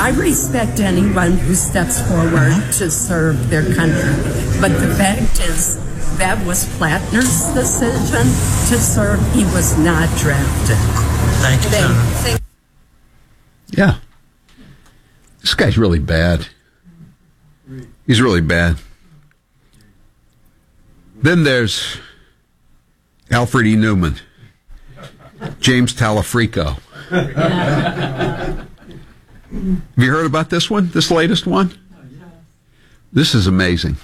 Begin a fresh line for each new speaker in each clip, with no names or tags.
I respect anyone who steps forward to serve their country. But the fact is, that was Plattner's decision to serve. He was not drafted.
Thank you, Senator.
Yeah. This guy's really bad. He's really bad. Then there's Alfred E. Newman, James Talafrico. Have you heard about this one, this latest one? This is amazing.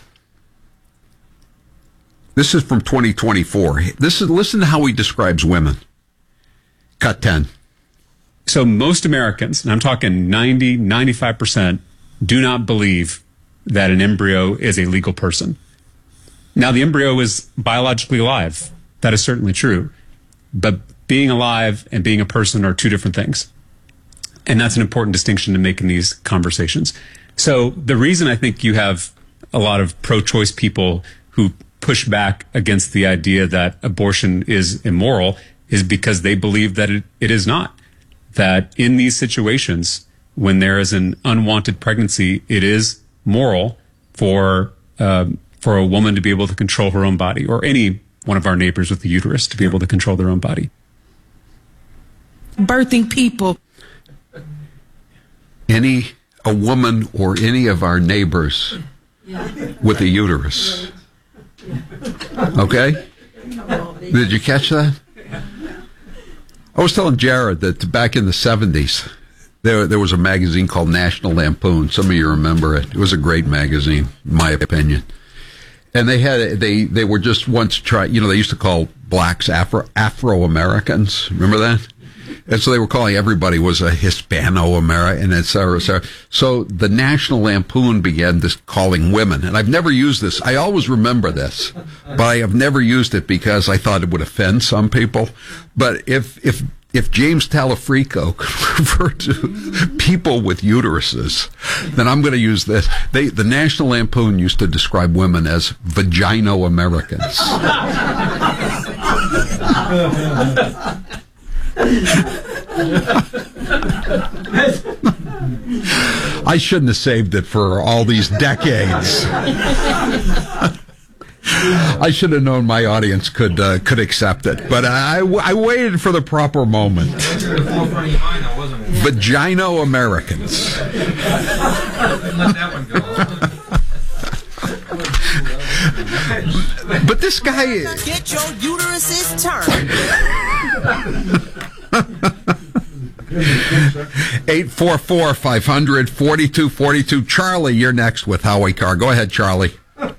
This is from 2024. Listen to how he describes women. Cut 10.
So most Americans, and I'm talking 90, 95%, do not believe that an embryo is a legal person. Now, the embryo is biologically alive. That is certainly true. But being alive and being a person are two different things. And that's an important distinction to make in these conversations. So the reason I think you have a lot of pro-choice people who push back against the idea that abortion is immoral is because they believe that it is not. That in these situations, when there is an unwanted pregnancy, it is moral for a woman to be able to control her own body, or any one of our neighbors with a uterus to be able to control their own body.
Birthing people.
A woman or any of our neighbors with a uterus. Okay? Did you catch that? I was telling Jared that back in the 70s, there was a magazine called National Lampoon. Some of you remember it. It was a great magazine, in my opinion. And they were just once trying, they used to call blacks Afro-Americans. Remember that? And so they were calling everybody was a Hispano-American, et cetera, et cetera. So the National Lampoon began calling women, and I've never used this. I always remember this, but I have never used it because I thought it would offend some people. But if James Talafrico could refer to people with uteruses, then I'm going to use this. The National Lampoon used to describe women as vagino-Americans. I shouldn't have saved it for all these decades. I should have known my audience could accept it, but I waited for the proper moment. Vagino Americans. Let that one go. But this guy...
Get your uteruses turned.
844-500-4242. Charlie, you're next with Howie Carr. Go ahead, Charlie.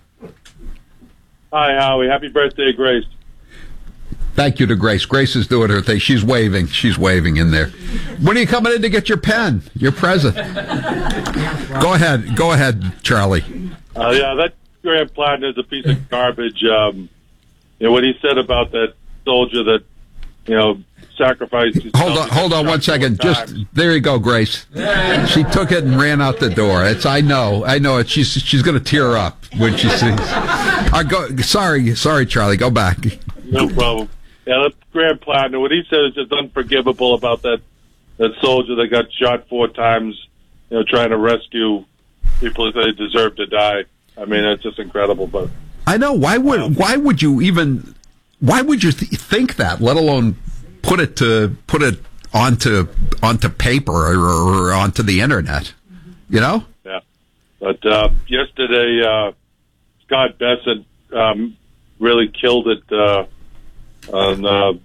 Hi, Howie. Happy birthday, Grace.
Thank you to Grace. Grace is doing her thing. She's waving. She's waving in there. When are you coming in to get your pen? Your present. Go ahead. Go ahead, Charlie.
Yeah, that Graham Plattner is a piece of garbage. What he said about that soldier that, sacrificed.
Hold on 1 second. Just there you go, Grace. She took it and ran out the door. I know it. She's going to tear up when she sees. Sorry, Charlie. Go back.
No problem. Yeah, that Graham Plattner. What he said is just unforgivable about that soldier that got shot 4 times. Trying to rescue people that they deserve to die. I mean, it's just incredible. But
I know. Why would you think that? Let alone put it onto paper or onto the internet, Yeah.
But yesterday, Scott Bessent really killed it on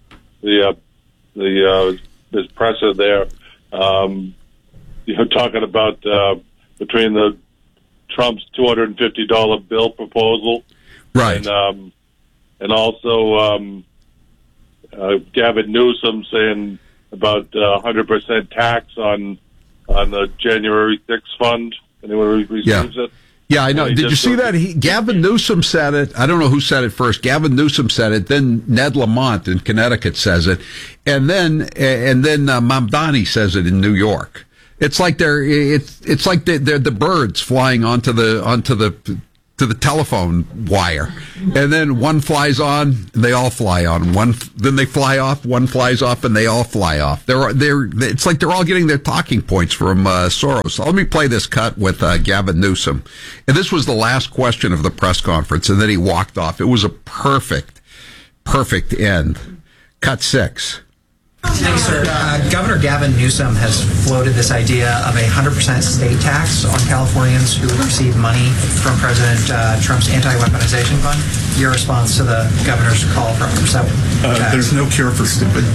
his presser there. Talking about between the Trump's $250 bill proposal,
right,
and also. Gavin Newsom saying about 100% tax on the January 6th fund. Anyone who receives it?
Yeah, I know. Did you see that? Gavin Newsom said it. I don't know who said it first. Gavin Newsom said it. Then Ned Lamont in Connecticut says it, and then Mamdani says it in New York. It's like they're the birds flying onto the to the telephone wire, and then one flies on, and they all fly on. Then they fly off. One flies off, and they all fly off. It's like they're all getting their talking points from Soros. So let me play this cut with Gavin Newsom, and this was the last question of the press conference, and then he walked off. It was a perfect end. Cut 6.
Thanks, sir. Governor Gavin Newsom has floated this idea of a 100% state tax on Californians who receive money from President Trump's anti-weaponization fund. Your response to the governor's call for 100% tax?
There's no cure for stupid.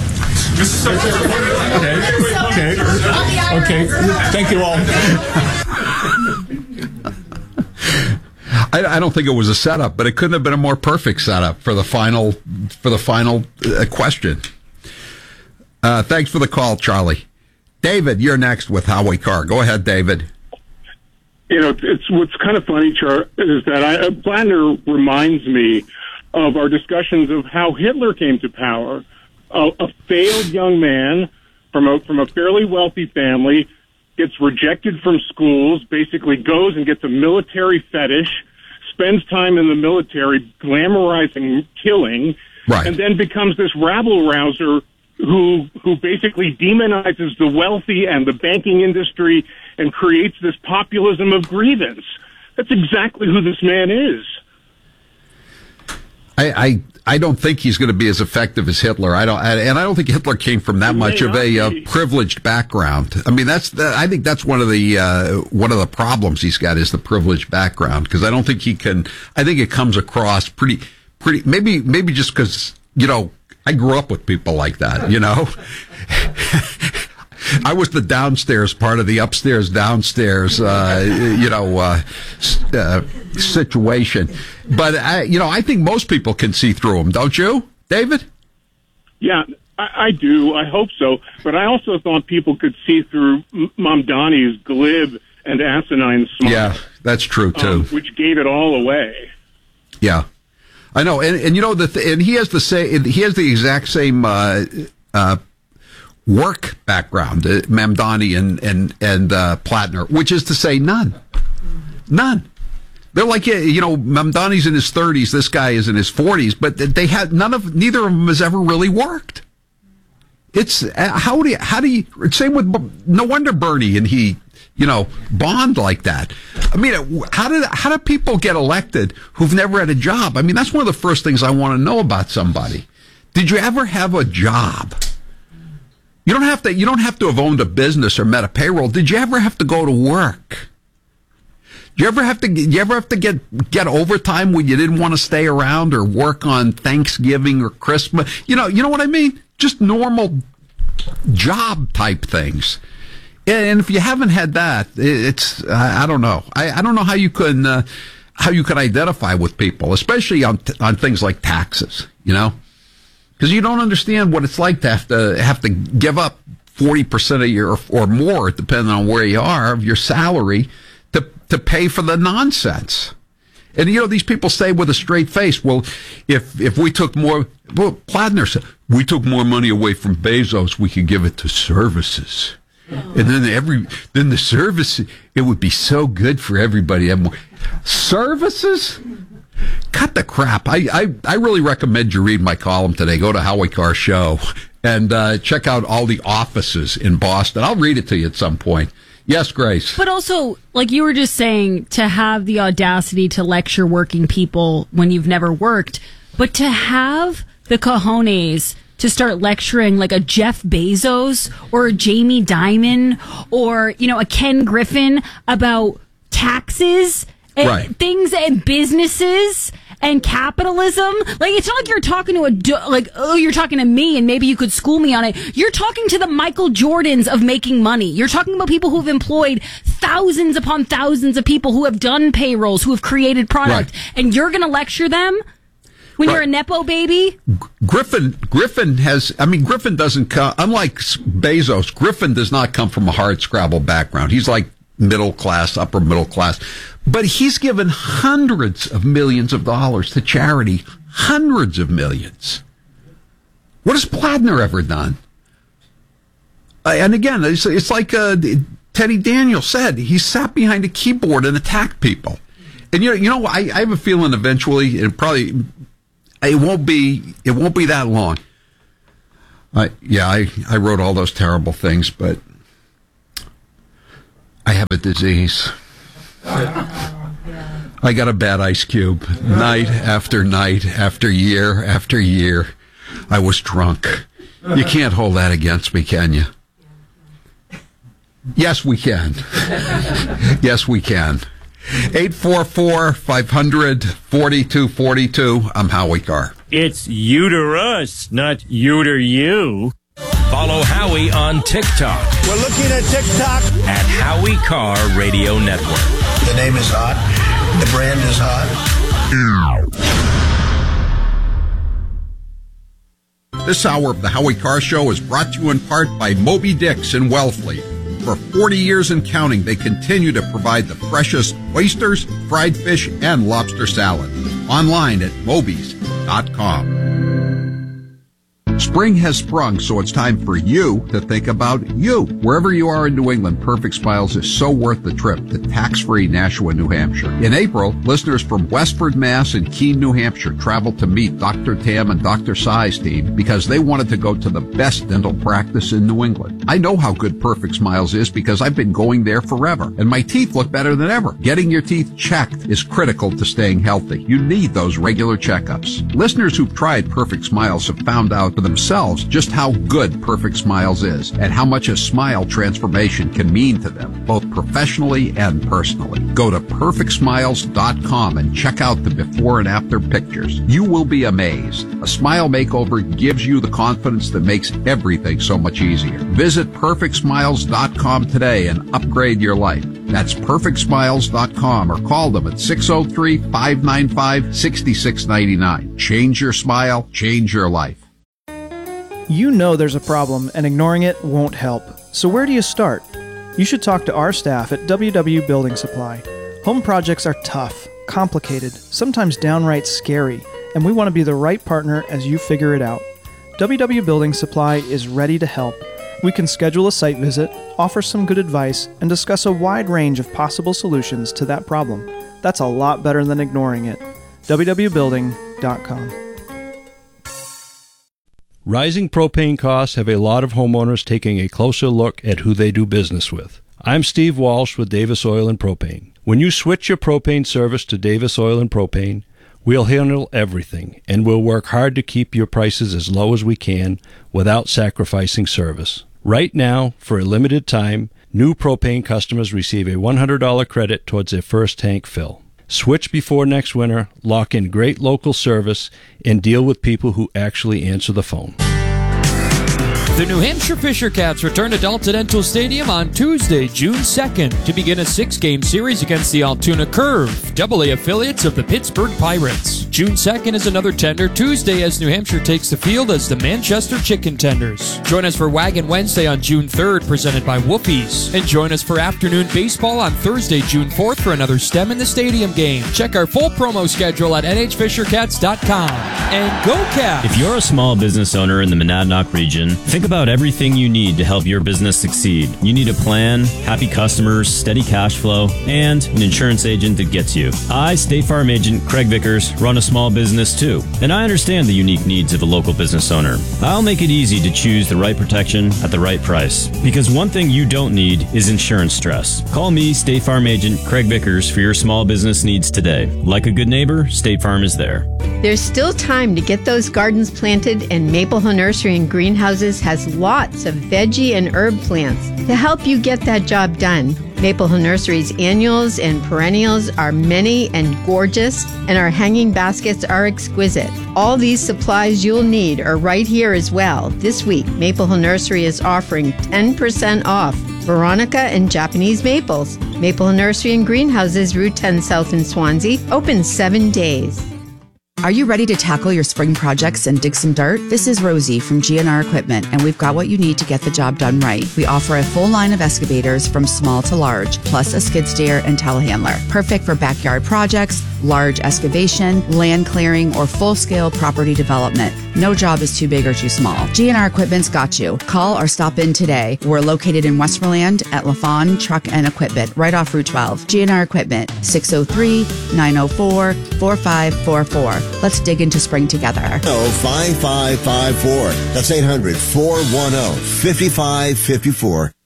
Okay. Thank you all.
I don't think it was a setup, but it couldn't have been a more perfect setup for the final question. Thanks for the call, Charlie. David, you're next with Howie Carr. Go ahead, David.
It's what's kind of funny, Char, is that Plattner reminds me of our discussions of how Hitler came to power. A failed young man from a fairly wealthy family gets rejected from schools, basically goes and gets a military fetish, spends time in the military glamorizing killing,
right,
and then becomes this rabble-rouser who basically demonizes the wealthy and the banking industry and creates this populism of grievance. That's exactly who this man is.
I don't think he's going to be as effective as Hitler. I don't think Hitler came from that much of a privileged background. I mean, I think that's one of the problems he's got is the privileged background, because I don't think he can. I think it comes across pretty. Maybe just because I grew up with people like that. I was the downstairs part of the upstairs downstairs situation. But I think most people can see through them, don't you, David?
Yeah, I do. I hope so. But I also thought people could see through Mamdani's glib and asinine smile.
Yeah, that's true too.
Which gave it all away.
Yeah, I know. And and he has the exact same work background, Mamdani and Plattner, which is to say none. They're like, Mamdani's in his 30s, this guy is in his 40s, but neither of them has ever really worked. It's how do you same with, no wonder Bernie and he bond like that. I mean, how do people get elected who've never had a job? I mean, that's one of the first things I want to know about somebody. Did you ever have a job? You don't have to have owned a business or met a payroll. Did you ever have to go to work? You ever have to get overtime when you didn't want to stay around or work on Thanksgiving or Christmas? You know what I mean? Just normal job type things. And if you haven't had that, it's I don't know. I don't know how you can identify with people, especially on things like taxes. Because you don't understand what it's like to have to give up 40% of your or more, depending on where you are, of your salary to pay for the nonsense. And these people say with a straight face, well, if we took more, Plattner said, we took more money away from Bezos, we could give it to services. And then the service, it would be so good for everybody to have more services. Cut the crap. I really recommend you read my column today. Go to Howie Carr Show and check out all the offices in Boston. I'll read it to you at some point. Yes, Grace.
But also, like you were just saying, to have the audacity to lecture working people when you've never worked, but to have the cojones to start lecturing like a Jeff Bezos or a Jamie Dimon or, a Ken Griffin about taxes and
right.
things and businesses and capitalism. Like, it's not like you're talking to you're talking to me and maybe you could school me on it. You're talking to the Michael Jordans of making money. You're talking about people who have employed thousands upon thousands of people who have done payrolls, who have created product. Right. And you're going to lecture them when you're a Nepo baby?
Griffin doesn't come, unlike Bezos, Griffin does not come from a hard scrabble background. He's like middle class, upper middle class. But he's given hundreds of millions of dollars to charity. Hundreds of millions. What has Plattner ever done? And again, it's like Teddy Daniels said. He sat behind a keyboard and attacked people. And I have a feeling eventually it won't be that long. I wrote all those terrible things, but I have a disease. I got a bad ice cube. Night after night after year after year, I was drunk. You can't hold that against me, can you? Yes, we can. Yes, we can. 844-500-4242. I'm Howie Carr.
It's uterus, not uter you.
Follow Howie on TikTok.
We're looking at TikTok.
At Howie Carr Radio Network.
The name is hot. The brand is hot.
This hour of the Howie Carr Show is brought to you in part by Moby Dick's in Wellfleet. For 40 years and counting, they continue to provide the freshest oysters, fried fish, and lobster salad. Online at mobys.com. Spring has sprung, so it's time for you to think about you. Wherever you are in New England, Perfect Smiles is so worth the trip to tax-free Nashua, New Hampshire. In April, listeners from Westford, Mass. and Keene, New Hampshire traveled to meet Dr. Tam and Dr. Sai's team because they wanted to go to the best dental practice in New England. I know how good Perfect Smiles is because I've been going there forever, and my teeth look better than ever. Getting your teeth checked is critical to staying healthy. You need those regular checkups. Listeners who've tried Perfect Smiles have found out for themselves just how good Perfect Smiles is and how much a smile transformation can mean to them, both professionally and personally. Go to perfectsmiles.com and check out the before and after pictures. You will be amazed. A smile makeover gives you the confidence that makes everything so much easier. Visit perfectsmiles.com today and upgrade your life. That's perfectsmiles.com or call them at 603-595-6699. Change your smile, change your life.
You know there's a problem, and ignoring it won't help. So where do you start? You should talk to our staff at WW Building Supply. Home projects are tough, complicated, sometimes downright scary, and we want to be the right partner as you figure it out. WW Building Supply is ready to help. We can schedule a site visit, offer some good advice, and discuss a wide range of possible solutions to that problem. That's a lot better than ignoring it. www.building.com.
Rising propane costs have a lot of homeowners taking a closer look at who they do business with. I'm Steve Walsh with Davis Oil and Propane. When you switch your propane service to Davis Oil and Propane, we'll handle everything, and we'll work hard to keep your prices as low as we can without sacrificing service. Right now, for a limited time, new propane customers receive a $100 credit towards their first tank fill. Switch before next winter, lock in great local service, and deal with people who actually answer the phone.
The New Hampshire Fisher Cats return to Delta Dental Stadium on Tuesday, June 2nd, to begin a 6-game series against the Altoona Curve, AA affiliates of the Pittsburgh Pirates. June 2nd is another tender Tuesday as New Hampshire takes the field as the Manchester Chicken Tenders. Join us for Wagon Wednesday on June 3rd, presented by Woofie's. And join us for afternoon baseball on Thursday, June 4th for another STEM in the Stadium game. Check our full promo schedule at nhfishercats.com. And go Cats!
If you're a small business owner in the Monadnock region, think about everything you need to help your business succeed. You need a plan, happy customers, steady cash flow, and an insurance agent that gets you. I, State Farm agent Craig Vickers, run a small business too, and I understand the unique needs of a local business owner. I'll make it easy to choose the right protection at the right price, because one thing you don't need is insurance stress. Call me, State Farm agent Craig Vickers, for your small business needs today. Like a good neighbor, State Farm is there.
There's still time to get those gardens planted, and Maple Hill Nursery and Greenhouses has lots of veggie and herb plants to help you get that job done. Maple Hill Nursery's annuals and perennials are many and gorgeous, and our hanging baskets are exquisite. All these supplies you'll need are right here as well. This week, Maple Hill Nursery is offering 10% off Veronica and Japanese maples. Maple Hill Nursery and Greenhouses, Route 10 South in Swansea, open 7 days.
Are you ready to tackle your spring projects and dig some dirt? This is Rosie from GNR Equipment, and we've got what you need to get the job done right. We offer a full line of excavators from small to large, plus a skid steer and telehandler. Perfect for backyard projects, large excavation, land clearing, or full-scale property development. No job is too big or too small. GNR Equipment's got you. Call or stop in today. We're located in Westmoreland at LaFawn Truck and Equipment, right off Route 12. GNR Equipment, 603-904-4544. Let's dig into spring together.
5554. That's 800-410-5554.